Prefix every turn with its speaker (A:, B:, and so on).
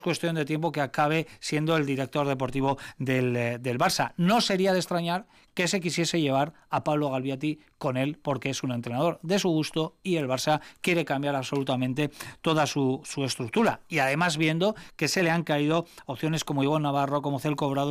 A: cuestión de tiempo que acabe siendo el director deportivo del Barça. No sería de extrañar que se quisiese llevar a Pablo Galviati con él, porque es un entrenador de su gusto y el Barça quiere cambiar absolutamente toda su estructura. Y además viendo que se le han caído opciones como Ivonne Navarro, como Zeljko Obradović,